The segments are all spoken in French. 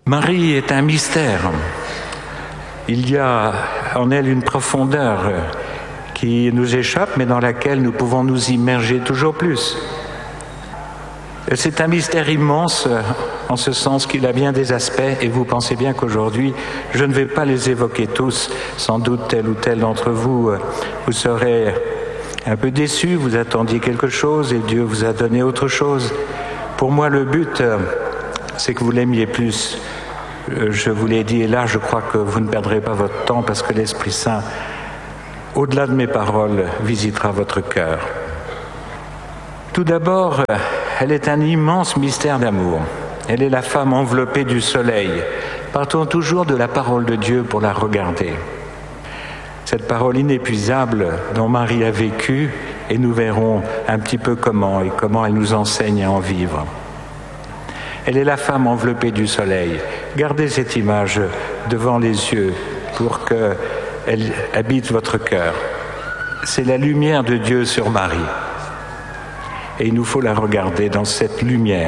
Marie est un mystère. Il y a en elle une profondeur qui nous échappe, mais dans laquelle nous pouvons nous immerger toujours plus. C'est un mystère immense, en ce sens qu'il a bien des aspects, et vous pensez bien qu'aujourd'hui, je ne vais pas les évoquer tous. Sans doute tel ou tel d'entre vous, vous serez un peu déçus, vous attendiez quelque chose et Dieu vous a donné autre chose. Pour moi, le but, c'est que vous l'aimiez plus. Je vous l'ai dit, et là, je crois que vous ne perdrez pas votre temps parce que l'Esprit Saint, au-delà de mes paroles, visitera votre cœur. Tout d'abord, elle est un immense mystère d'amour. Elle est la femme enveloppée du soleil. Partons toujours de la parole de Dieu pour la regarder. Cette parole inépuisable dont Marie a vécu, et nous verrons un petit peu comment elle nous enseigne à en vivre. Elle est la femme enveloppée du soleil. Gardez cette image devant les yeux pour qu'elle habite votre cœur. C'est la lumière de Dieu sur Marie. Et il nous faut la regarder dans cette lumière.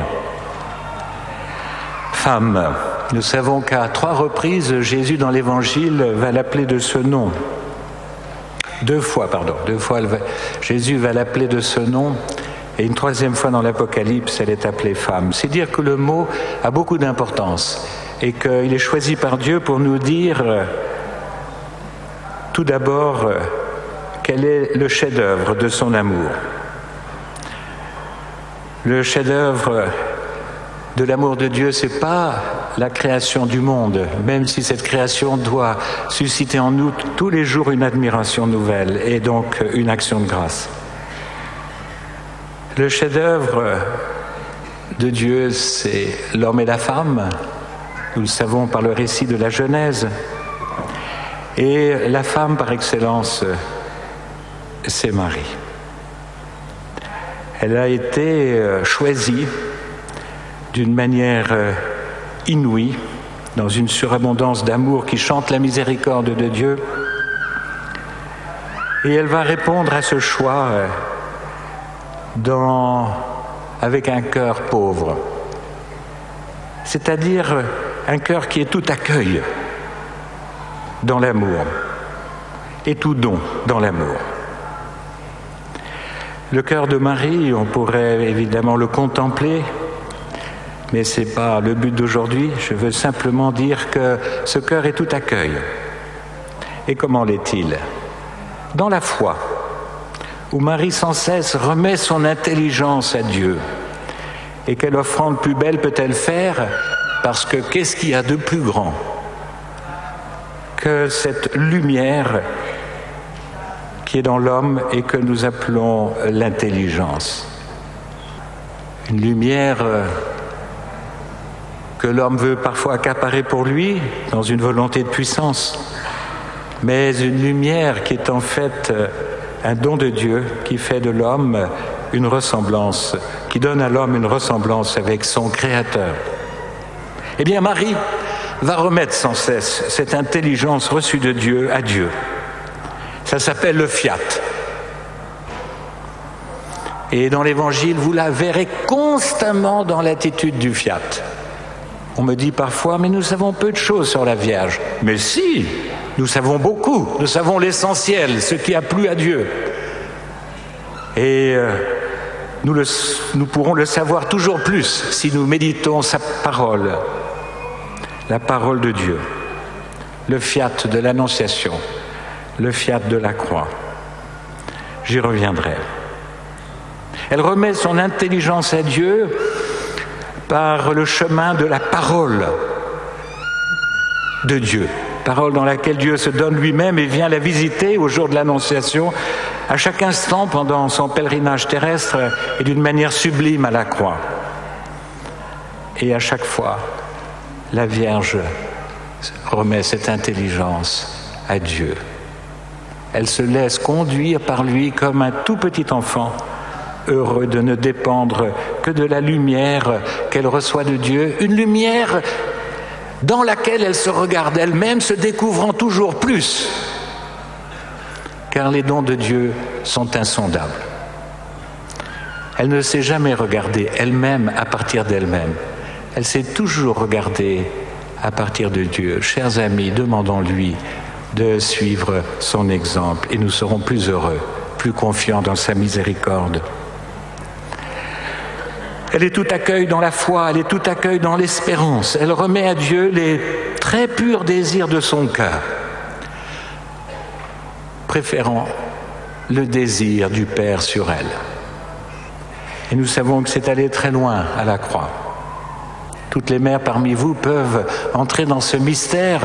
Femme, nous savons qu'à 3 reprises, Jésus dans l'Évangile va l'appeler de ce nom. 2 fois, Jésus va l'appeler de ce nom. Et une 3e fois dans l'Apocalypse, elle est appelée femme. C'est dire que le mot a beaucoup d'importance et qu'il est choisi par Dieu pour nous dire, tout d'abord, quel est le chef-d'œuvre de son amour. Le chef-d'œuvre de l'amour de Dieu, c'est pas la création du monde, même si cette création doit susciter en nous tous les jours une admiration nouvelle et donc une action de grâce. Le chef-d'œuvre de Dieu, c'est l'homme et la femme. Nous le savons par le récit de la Genèse. Et la femme par excellence, c'est Marie. Elle a été choisie d'une manière inouïe, dans une surabondance d'amour qui chante la miséricorde de Dieu. Et elle va répondre à ce choix avec un cœur pauvre, c'est-à-dire un cœur qui est tout accueil dans l'amour et tout don dans l'amour. Le cœur de Marie, on pourrait évidemment le contempler, mais ce n'est pas le but d'aujourd'hui. Je veux simplement dire que ce cœur est tout accueil. Et comment l'est-il ? Dans la foi, où Marie sans cesse remet son intelligence à Dieu. Et quelle offrande plus belle peut-elle faire ? Parce que qu'est-ce qu'il y a de plus grand que cette lumière qui est dans l'homme et que nous appelons l'intelligence. Une lumière que l'homme veut parfois accaparer pour lui dans une volonté de puissance, mais une lumière qui est en fait un don de Dieu qui fait de l'homme une ressemblance, qui donne à l'homme une ressemblance avec son Créateur. Eh bien, Marie va remettre sans cesse cette intelligence reçue de Dieu à Dieu. Ça s'appelle le fiat. Et dans l'Évangile, vous la verrez constamment dans l'attitude du fiat. On me dit parfois, mais nous savons peu de choses sur la Vierge. Mais si, nous savons beaucoup, nous savons l'essentiel, ce qui a plu à Dieu. Et nous pourrons le savoir toujours plus si nous méditons sa parole, la parole de Dieu, le fiat de l'Annonciation, le fiat de la croix. J'y reviendrai. Elle remet son intelligence à Dieu par le chemin de la parole de Dieu, parole dans laquelle Dieu se donne lui-même et vient la visiter au jour de l'Annonciation, à chaque instant pendant son pèlerinage terrestre et d'une manière sublime à la croix. Et à chaque fois, la Vierge remet cette intelligence à Dieu. Elle se laisse conduire par lui comme un tout petit enfant, heureux de ne dépendre que de la lumière qu'elle reçoit de Dieu, une lumière dans laquelle elle se regarde elle-même, se découvrant toujours plus, car les dons de Dieu sont insondables. Elle ne s'est jamais regardée elle-même à partir d'elle-même. Elle s'est toujours regardée à partir de Dieu. Chers amis, demandons-lui de suivre son exemple et nous serons plus heureux, plus confiants dans sa miséricorde. Elle est tout accueil dans la foi, elle est tout accueil dans l'espérance. Elle remet à Dieu les très purs désirs de son cœur, préférant le désir du Père sur elle. Et nous savons que c'est aller très loin à la croix. Toutes les mères parmi vous peuvent entrer dans ce mystère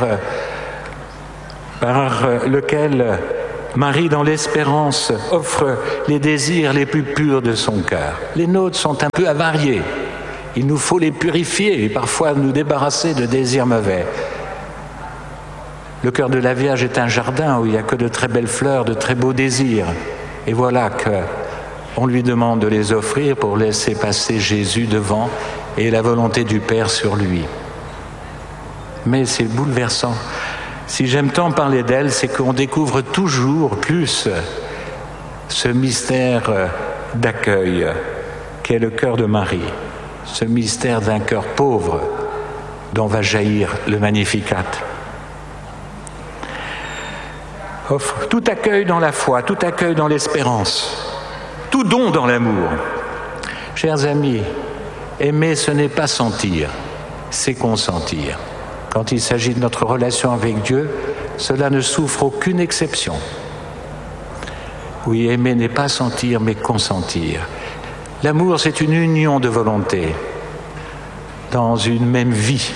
par lequel Marie, dans l'espérance, offre les désirs les plus purs de son cœur. Les nôtres sont un peu avariés. Il nous faut les purifier et parfois nous débarrasser de désirs mauvais. Le cœur de la Vierge est un jardin où il n'y a que de très belles fleurs, de très beaux désirs. Et voilà qu'on lui demande de les offrir pour laisser passer Jésus devant et la volonté du Père sur lui. Mais c'est bouleversant. Si j'aime tant parler d'elle, c'est qu'on découvre toujours plus ce mystère d'accueil qu'est le cœur de Marie, ce mystère d'un cœur pauvre dont va jaillir le Magnificat. Offre tout accueil dans la foi, tout accueil dans l'espérance, tout don dans l'amour. Chers amis, aimer, ce n'est pas sentir, c'est consentir. Quand il s'agit de notre relation avec Dieu, cela ne souffre aucune exception. Oui, aimer n'est pas sentir, mais consentir. L'amour, c'est une union de volonté dans une même vie.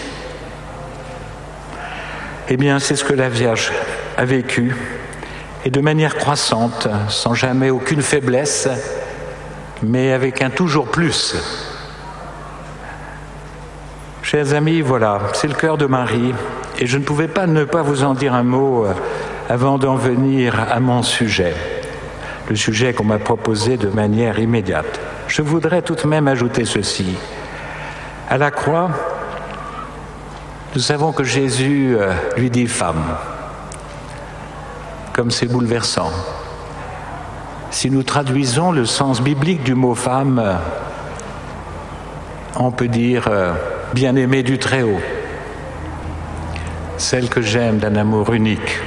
Eh bien, c'est ce que la Vierge a vécu, et de manière croissante, sans jamais aucune faiblesse, mais avec un toujours plus. Chers amis, voilà, c'est le cœur de Marie, et je ne pouvais pas ne pas vous en dire un mot avant d'en venir à mon sujet, le sujet qu'on m'a proposé de manière immédiate. Je voudrais tout de même ajouter ceci. À la croix, nous savons que Jésus lui dit « femme », comme c'est bouleversant. Si nous traduisons le sens biblique du mot « femme », on peut dire bien-aimée du Très-Haut, celle que j'aime d'un amour unique.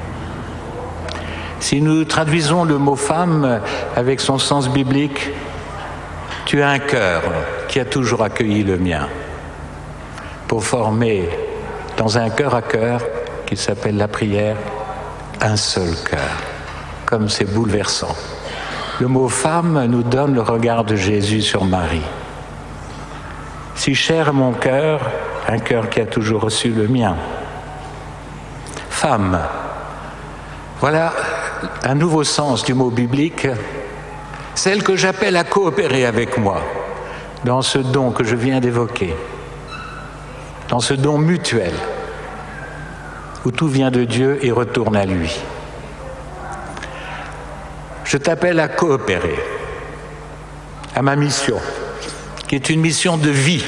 Si nous traduisons le mot femme avec son sens biblique, tu as un cœur qui a toujours accueilli le mien, pour former dans un cœur à cœur qui s'appelle la prière, un seul cœur. Comme c'est bouleversant. Le mot femme nous donne le regard de Jésus sur Marie. Si cher à mon cœur, un cœur qui a toujours reçu le mien. Femme, voilà un nouveau sens du mot biblique, celle que j'appelle à coopérer avec moi dans ce don que je viens d'évoquer, dans ce don mutuel, où tout vient de Dieu et retourne à lui. Je t'appelle à coopérer à ma mission, qui est une mission de vie.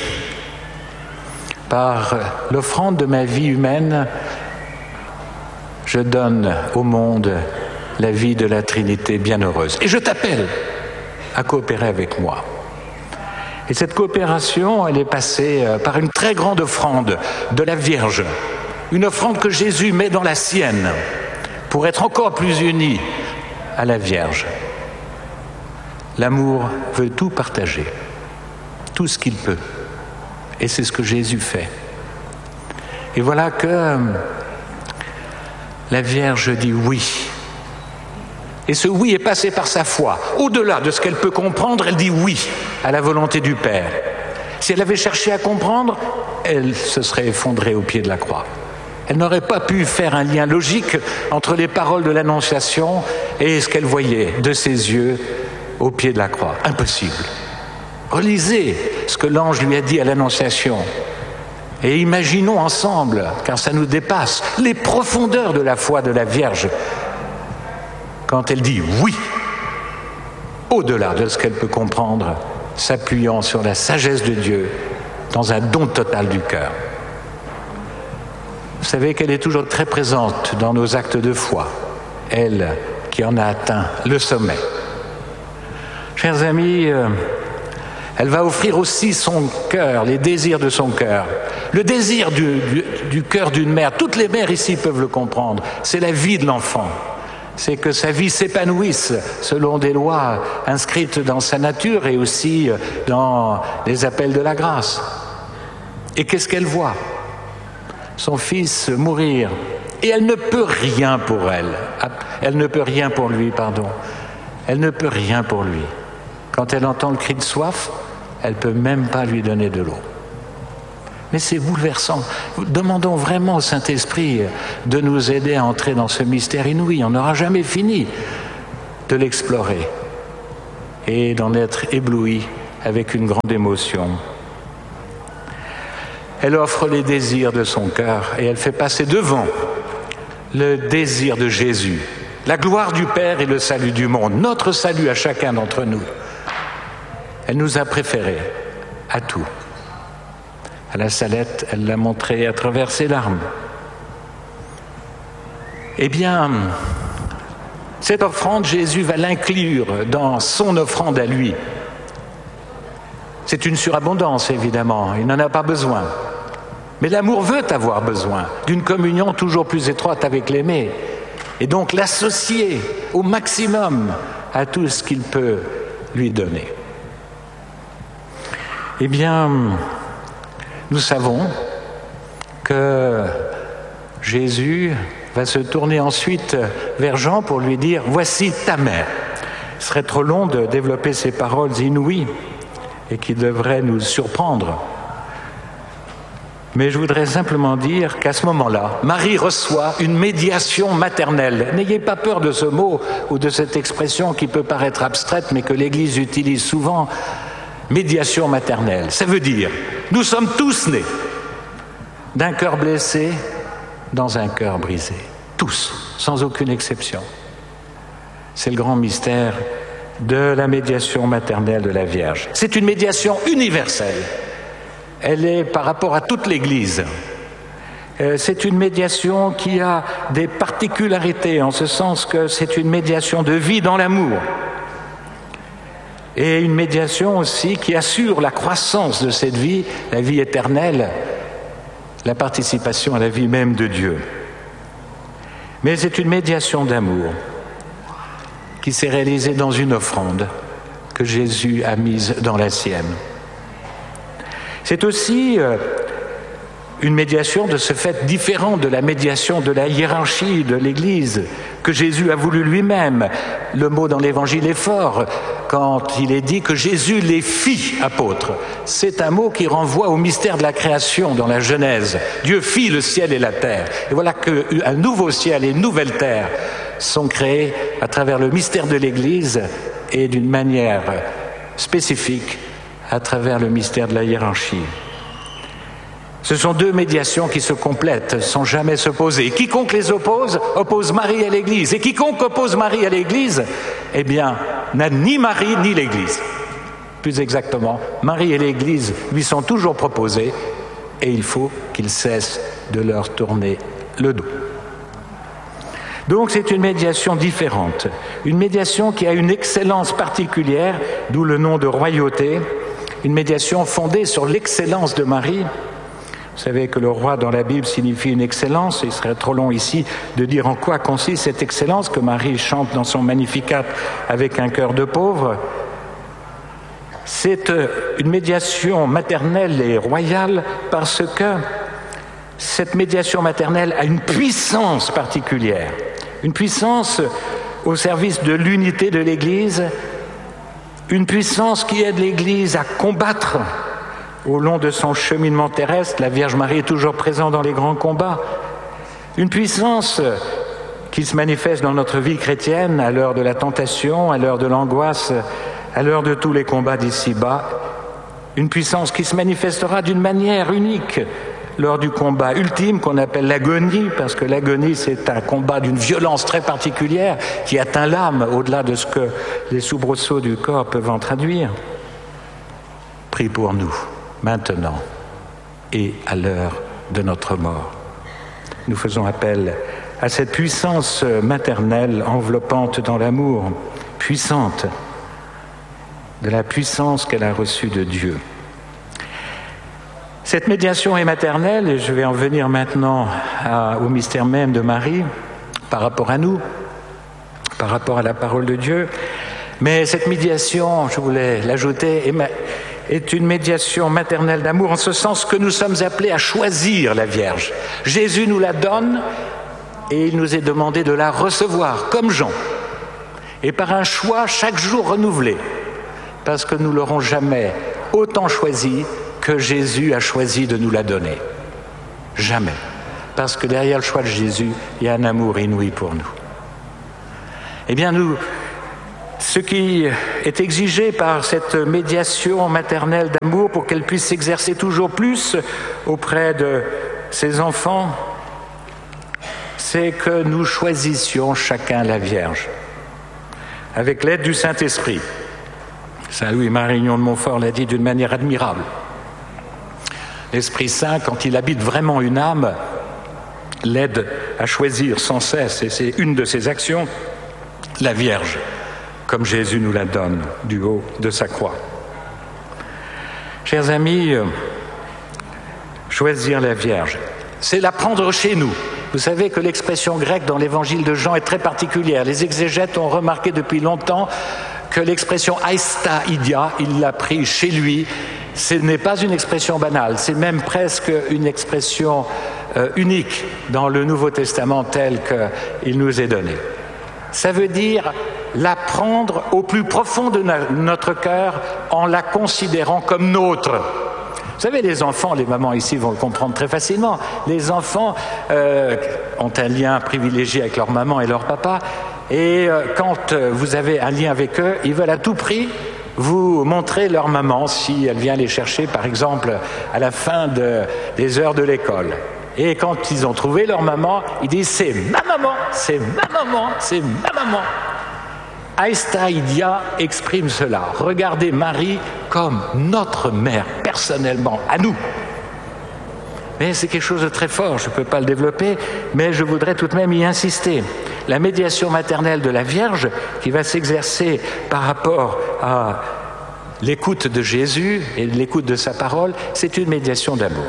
Par l'offrande de ma vie humaine, je donne au monde la vie de la Trinité bienheureuse. Et je t'appelle à coopérer avec moi. Et cette coopération, elle est passée par une très grande offrande de la Vierge. Une offrande que Jésus met dans la sienne pour être encore plus uni à la Vierge. L'amour veut tout partager, tout ce qu'il peut. Et c'est ce que Jésus fait. Et voilà que la Vierge dit oui. Et ce oui est passé par sa foi. Au-delà de ce qu'elle peut comprendre, elle dit oui à la volonté du Père. Si elle avait cherché à comprendre, elle se serait effondrée au pied de la croix. Elle n'aurait pas pu faire un lien logique entre les paroles de l'Annonciation et ce qu'elle voyait de ses yeux au pied de la croix. Impossible. Relisez ce que l'ange lui a dit à l'Annonciation et imaginons ensemble, car ça nous dépasse, les profondeurs de la foi de la Vierge quand elle dit oui, au-delà de ce qu'elle peut comprendre, s'appuyant sur la sagesse de Dieu dans un don total du cœur. Vous savez qu'elle est toujours très présente dans nos actes de foi, elle qui en a atteint le sommet. Chers amis, Elle va offrir aussi son cœur, les désirs de son cœur. Le désir du cœur d'une mère, toutes les mères ici peuvent le comprendre, c'est la vie de l'enfant. C'est que sa vie s'épanouisse selon des lois inscrites dans sa nature et aussi dans les appels de la grâce. Et qu'est-ce qu'elle voit? Son fils mourir. Et elle ne peut rien pour elle. Elle ne peut rien pour lui, pardon. Elle ne peut rien pour lui. Quand elle entend le cri de soif, elle ne peut même pas lui donner de l'eau. Mais c'est bouleversant. Demandons vraiment au Saint-Esprit de nous aider à entrer dans ce mystère inouï. On n'aura jamais fini de l'explorer et d'en être ébloui avec une grande émotion. Elle offre les désirs de son cœur et elle fait passer devant le désir de Jésus, la gloire du Père et le salut du monde, notre salut à chacun d'entre nous. Elle nous a préférés à tout. À la Salette, elle l'a montré à travers ses larmes. Eh bien, cette offrande, Jésus va l'inclure dans son offrande à lui. C'est une surabondance, évidemment, il n'en a pas besoin. Mais l'amour veut avoir besoin d'une communion toujours plus étroite avec l'aimé, et donc l'associer au maximum à tout ce qu'il peut lui donner. Eh bien, nous savons que Jésus va se tourner ensuite vers Jean pour lui dire « Voici ta mère ». Ce serait trop long de développer ces paroles inouïes et qui devraient nous surprendre. Mais je voudrais simplement dire qu'à ce moment-là, Marie reçoit une médiation maternelle. N'ayez pas peur de ce mot ou de cette expression qui peut paraître abstraite, mais que l'Église utilise souvent. Médiation maternelle, ça veut dire, nous sommes tous nés d'un cœur blessé dans un cœur brisé. Tous, sans aucune exception. C'est le grand mystère de la médiation maternelle de la Vierge. C'est une médiation universelle. Elle est par rapport à toute l'Église. C'est une médiation qui a des particularités, en ce sens que c'est une médiation de vie dans l'amour. Et une médiation aussi qui assure la croissance de cette vie, la vie éternelle, la participation à la vie même de Dieu. Mais c'est une médiation d'amour qui s'est réalisée dans une offrande que Jésus a mise dans la sienne. C'est aussi une médiation de ce fait différente de la médiation de la hiérarchie de l'Église que Jésus a voulu lui-même. Le mot dans l'Évangile est fort quand il est dit que Jésus les fit apôtres. C'est un mot qui renvoie au mystère de la création dans la Genèse. Dieu fit le ciel et la terre. Et voilà qu'un nouveau ciel et une nouvelle terre sont créés à travers le mystère de l'Église et d'une manière spécifique à travers le mystère de la hiérarchie. Ce sont deux médiations qui se complètent, sans jamais s'opposer. Quiconque les oppose, oppose Marie à l'Église. Et quiconque oppose Marie à l'Église, eh bien, n'a ni Marie ni l'Église. Plus exactement, Marie et l'Église lui sont toujours proposées et il faut qu'il cesse de leur tourner le dos. Donc c'est une médiation différente, une médiation qui a une excellence particulière, d'où le nom de royauté, une médiation fondée sur l'excellence de Marie. Vous savez que le roi dans la Bible signifie une excellence, et il serait trop long ici de dire en quoi consiste cette excellence que Marie chante dans son Magnificat avec un cœur de pauvre. C'est une médiation maternelle et royale parce que cette médiation maternelle a une puissance particulière, une puissance au service de l'unité de l'Église, une puissance qui aide l'Église à combattre au long de son cheminement terrestre. La Vierge Marie est toujours présente dans les grands combats. Une puissance qui se manifeste dans notre vie chrétienne à l'heure de la tentation, à l'heure de l'angoisse, à l'heure de tous les combats d'ici-bas. Une puissance qui se manifestera d'une manière unique lors du combat ultime qu'on appelle l'agonie, parce que l'agonie c'est un combat d'une violence très particulière qui atteint l'âme au-delà de ce que les soubresauts du corps peuvent en traduire. Prie pour nous, maintenant et à l'heure de notre mort. Nous faisons appel à cette puissance maternelle enveloppante dans l'amour, puissante, de la puissance qu'elle a reçue de Dieu. Cette médiation est maternelle, et je vais en venir maintenant au mystère même de Marie, par rapport à nous, par rapport à la parole de Dieu. Mais cette médiation, je voulais l'ajouter, est une médiation maternelle d'amour, en ce sens que nous sommes appelés à choisir la Vierge. Jésus nous la donne, et il nous est demandé de la recevoir, comme Jean, et par un choix chaque jour renouvelé, parce que nous ne l'aurons jamais autant choisi que Jésus a choisi de nous la donner. Jamais. Parce que derrière le choix de Jésus, il y a un amour inouï pour nous. Eh bien, ce qui est exigé par cette médiation maternelle d'amour pour qu'elle puisse s'exercer toujours plus auprès de ses enfants, c'est que nous choisissions chacun la Vierge, avec l'aide du Saint-Esprit. Saint Louis-Marignon de Montfort l'a dit d'une manière admirable. L'Esprit Saint, quand il habite vraiment une âme, l'aide à choisir sans cesse, et c'est une de ses actions, la Vierge, comme Jésus nous la donne du haut de sa croix. Chers amis, choisir la Vierge, c'est la prendre chez nous. Vous savez que l'expression grecque dans l'évangile de Jean est très particulière. Les exégètes ont remarqué depuis longtemps que l'expression aista idia, il l'a pris chez lui. Ce n'est pas une expression banale, c'est même presque une expression unique dans le Nouveau Testament tel qu'il nous est donné. Ça veut dire la prendre au plus profond de notre cœur en la considérant comme nôtre. Vous savez, les enfants, les mamans ici vont le comprendre très facilement, les enfants ont un lien privilégié avec leur maman et leur papa, et quand vous avez un lien avec eux, ils veulent à tout prix vous montrer leur maman si elle vient les chercher, par exemple, à la fin des heures de l'école. Et quand ils ont trouvé leur maman, ils disent « c'est ma maman, c'est ma maman, c'est ma maman ». Aista Idia exprime cela. Regardez Marie comme notre mère, personnellement, à nous. Mais c'est quelque chose de très fort, je ne peux pas le développer, mais je voudrais tout de même y insister. La médiation maternelle de la Vierge, qui va s'exercer par rapport à l'écoute de Jésus et l'écoute de sa parole, c'est une médiation d'amour.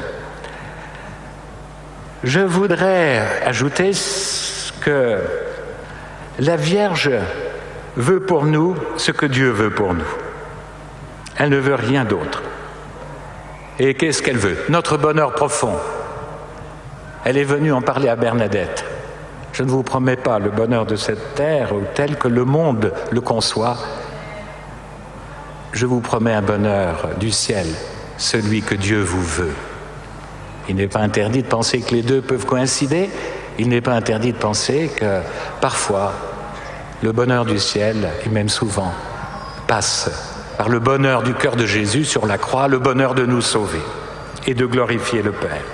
Je voudrais ajouter que la Vierge veut pour nous ce que Dieu veut pour nous. Elle ne veut rien d'autre. Et qu'est-ce qu'elle veut? Notre bonheur profond. Elle est venue en parler à Bernadette. Je ne vous promets pas le bonheur de cette terre tel que le monde le conçoit. Je vous promets un bonheur du ciel, celui que Dieu vous veut. Il n'est pas interdit de penser que les deux peuvent coïncider. Il n'est pas interdit de penser que parfois, le bonheur du ciel, et même souvent, passe par le bonheur du cœur de Jésus sur la croix, le bonheur de nous sauver et de glorifier le Père.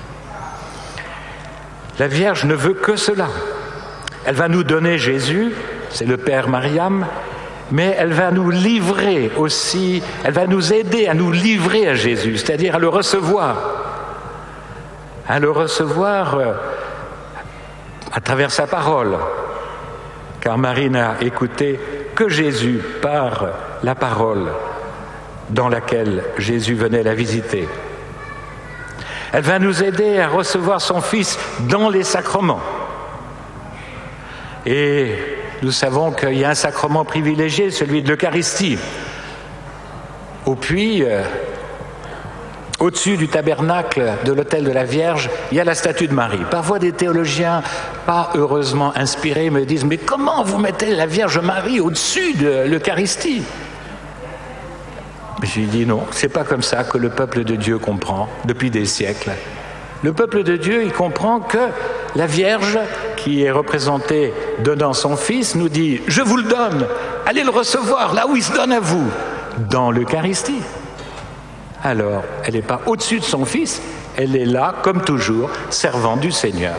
La Vierge ne veut que cela. Elle va nous donner Jésus, c'est le Père Mariam, mais elle va nous livrer aussi, elle va nous aider à nous livrer à Jésus, c'est-à-dire à le recevoir à travers sa parole. Car Marie n'a écouté que Jésus par la parole dans laquelle Jésus venait la visiter. Elle va nous aider à recevoir son Fils dans les sacrements. Et nous savons qu'il y a un sacrement privilégié, celui de l'Eucharistie. Au puits, au-dessus du tabernacle de l'autel de la Vierge, il y a la statue de Marie. Parfois, des théologiens, pas heureusement inspirés, me disent « Mais comment vous mettez la Vierge Marie au-dessus de l'Eucharistie ?» Je lui dis non, c'est pas comme ça que le peuple de Dieu comprend depuis des siècles. Le peuple de Dieu, il comprend que la Vierge, qui est représentée donnant son Fils, nous dit « Je vous le donne, allez le recevoir là où il se donne à vous, dans l'Eucharistie. » Alors, elle n'est pas au-dessus de son Fils, elle est là, comme toujours, servant du Seigneur.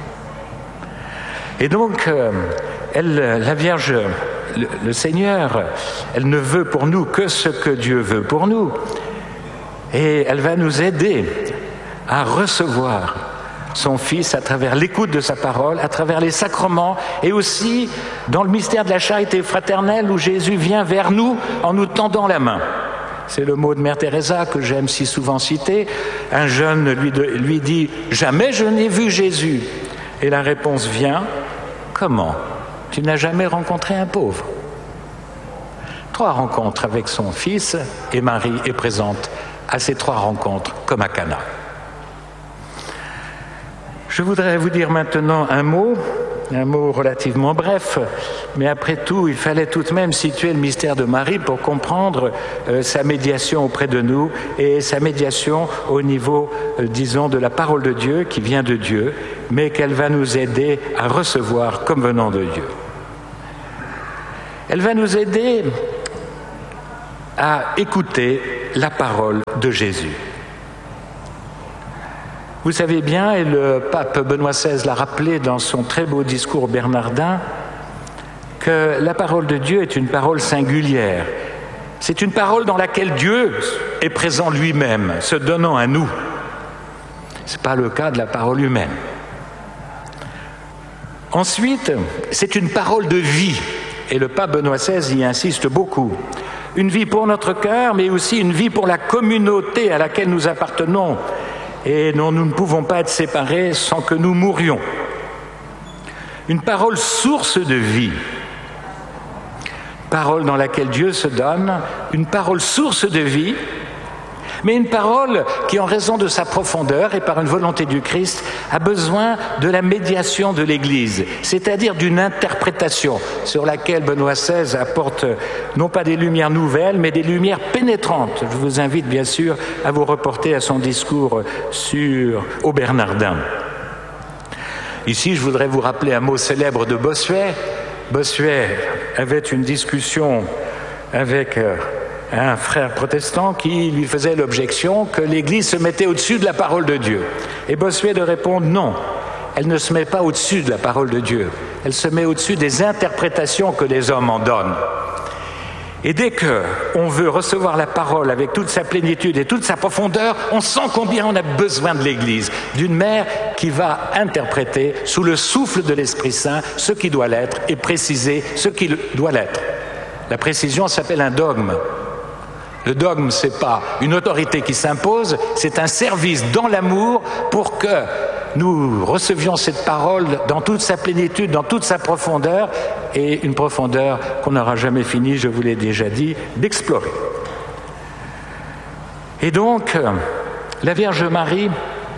Et donc, la Vierge, le Seigneur, elle ne veut pour nous que ce que Dieu veut pour nous. Et elle va nous aider à recevoir son Fils à travers l'écoute de sa parole, à travers les sacrements et aussi dans le mystère de la charité fraternelle où Jésus vient vers nous en nous tendant la main. C'est le mot de Mère Teresa que j'aime si souvent citer. Un jeune lui dit « Jamais je n'ai vu Jésus ». Et la réponse vient « Comment ? Tu n'as jamais rencontré un pauvre ?» 3 rencontres avec son Fils et Marie est présente à ces 3 rencontres comme à Cana. Je voudrais vous dire maintenant un mot relativement bref, mais après tout, il fallait tout de même situer le mystère de Marie pour comprendre sa médiation auprès de nous et sa médiation au niveau, disons, de la parole de Dieu qui vient de Dieu, mais qu'elle va nous aider à recevoir comme venant de Dieu. Elle va nous aider à écouter la parole de Jésus. Vous savez bien, et le pape Benoît XVI l'a rappelé dans son très beau discours bernardin, que la parole de Dieu est une parole singulière. C'est une parole dans laquelle Dieu est présent lui-même, se donnant à nous. Ce n'est pas le cas de la parole humaine. Ensuite, c'est une parole de vie, et le pape Benoît XVI y insiste beaucoup. Une vie pour notre cœur, mais aussi une vie pour la communauté à laquelle nous appartenons, et dont nous ne pouvons pas être séparés sans que nous mourions. Une parole source de vie, parole dans laquelle Dieu se donne, une parole source de vie, mais une parole qui, en raison de sa profondeur et par une volonté du Christ, a besoin de la médiation de l'Église, c'est-à-dire d'une interprétation sur laquelle Benoît XVI apporte non pas des lumières nouvelles, mais des lumières pénétrantes. Je vous invite bien sûr à vous reporter à son discours au Bernardin. Ici, je voudrais vous rappeler un mot célèbre de Bossuet. Bossuet avait une discussion avec un frère protestant qui lui faisait l'objection que l'Église se mettait au-dessus de la parole de Dieu. Et Bossuet de répondre non, elle ne se met pas au-dessus de la parole de Dieu, elle se met au-dessus des interprétations que les hommes en donnent. Et dès qu'on veut recevoir la parole avec toute sa plénitude et toute sa profondeur, on sent combien on a besoin de l'Église, d'une mère qui va interpréter sous le souffle de l'Esprit Saint ce qui doit l'être et préciser ce qui doit l'être. La précision s'appelle un dogme. Le dogme, ce n'est pas une autorité qui s'impose, c'est un service dans l'amour pour que nous recevions cette parole dans toute sa plénitude, dans toute sa profondeur, et une profondeur qu'on n'aura jamais fini, je vous l'ai déjà dit, d'explorer. Et donc, la Vierge Marie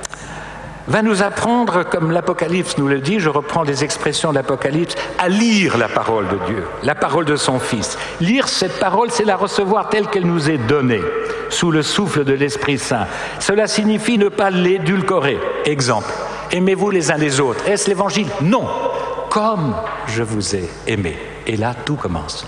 va nous apprendre, comme l'Apocalypse nous le dit, je reprends les expressions de l'Apocalypse, à lire la parole de Dieu, la parole de son Fils. Lire cette parole, c'est la recevoir telle qu'elle nous est donnée, sous le souffle de l'Esprit Saint. Cela signifie ne pas l'édulcorer. Exemple, aimez-vous les uns les autres. Est-ce l'Évangile? Non. Comme je vous ai aimé. Et là, tout commence.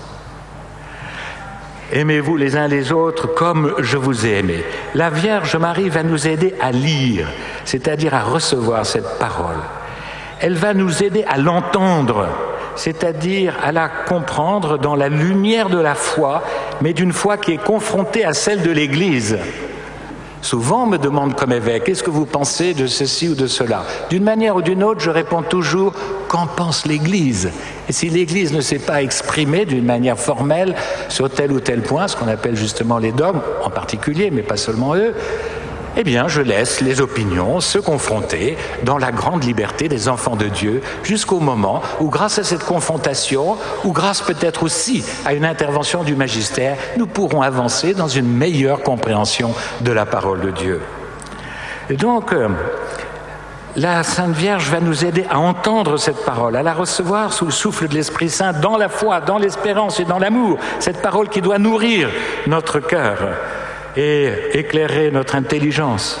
Aimez-vous les uns les autres comme je vous ai aimé. La Vierge Marie va nous aider à lire, c'est-à-dire à recevoir cette parole. Elle va nous aider à l'entendre, c'est-à-dire à la comprendre dans la lumière de la foi, mais d'une foi qui est confrontée à celle de l'Église. Souvent, on me demande comme évêque, qu'est-ce que vous pensez de ceci ou de cela? D'une manière ou d'une autre, je réponds toujours, qu'en pense l'Église? Et si l'Église ne s'est pas exprimée d'une manière formelle sur tel ou tel point, ce qu'on appelle justement les dogmes, en particulier, mais pas seulement eux, eh bien, je laisse les opinions se confronter dans la grande liberté des enfants de Dieu jusqu'au moment où, grâce à cette confrontation, ou grâce peut-être aussi à une intervention du magistère, nous pourrons avancer dans une meilleure compréhension de la parole de Dieu. Et donc, la Sainte Vierge va nous aider à entendre cette parole, à la recevoir sous le souffle de l'Esprit Saint, dans la foi, dans l'espérance et dans l'amour, cette parole qui doit nourrir notre cœur et éclairer notre intelligence.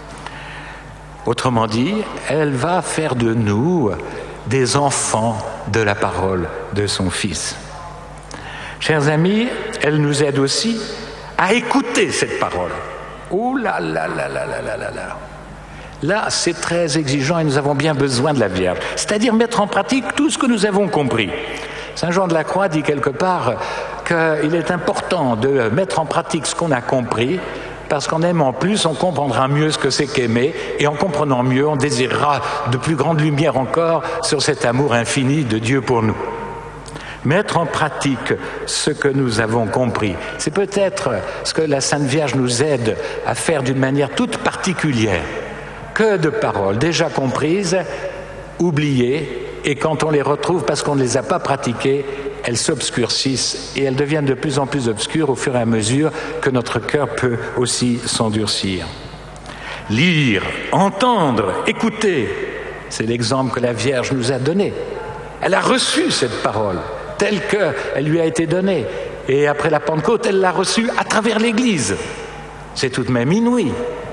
Autrement dit, elle va faire de nous des enfants de la parole de son Fils. Chers amis, elle nous aide aussi à écouter cette parole. Oh là là là là là là là là. Là, c'est très exigeant et nous avons bien besoin de la Vierge, c'est-à-dire mettre en pratique tout ce que nous avons compris. Saint Jean de la Croix dit quelque part qu'il est important de mettre en pratique ce qu'on a compris parce qu'en aimant plus, on comprendra mieux ce que c'est qu'aimer, et en comprenant mieux, on désirera de plus grande lumière encore sur cet amour infini de Dieu pour nous. Mettre en pratique ce que nous avons compris, c'est peut-être ce que la Sainte Vierge nous aide à faire d'une manière toute particulière. Que de paroles déjà comprises, oubliées, et quand on les retrouve parce qu'on ne les a pas pratiquées, elles s'obscurcissent et elles deviennent de plus en plus obscures au fur et à mesure que notre cœur peut aussi s'endurcir. Lire, entendre, écouter, c'est l'exemple que la Vierge nous a donné. Elle a reçu cette parole telle qu'elle lui a été donnée. Et après la Pentecôte, elle l'a reçue à travers l'Église. C'est tout de même inouï.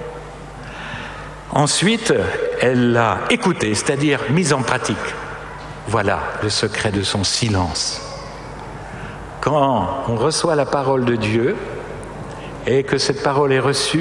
Ensuite, elle l'a écoutée, c'est-à-dire mise en pratique. Voilà le secret de son silence. Quand on reçoit la parole de Dieu et que cette parole est reçue